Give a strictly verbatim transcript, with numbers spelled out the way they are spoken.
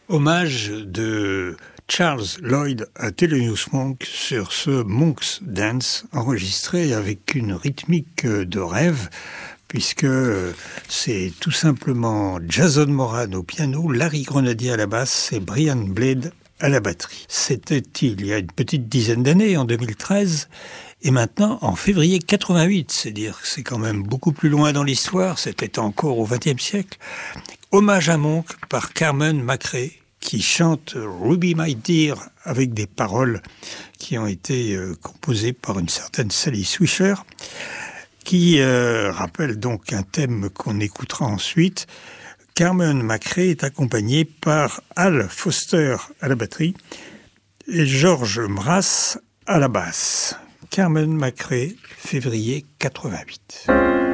Hommage de Charles Lloyd à Thelonious Monk sur ce Monk's Dance enregistré avec une rythmique de rêve, puisque c'est tout simplement Jason Moran au piano, Larry Grenadier à la basse et Brian Blade à la batterie. C'était il y a une petite dizaine d'années, en deux mille treize, et maintenant en février quatre-vingt-huit, c'est dire que c'est quand même beaucoup plus loin dans l'histoire, c'était encore au vingtième siècle. Hommage à Monk par Carmen McRae, qui chante Ruby My Dear avec des paroles qui ont été euh, composées par une certaine Sally Swisher, qui euh, rappelle donc un thème qu'on écoutera ensuite. Carmen McRae est accompagnée par Al Foster à la batterie et George Mraz à la basse. Carmen McRae, février quatre-vingt-huit.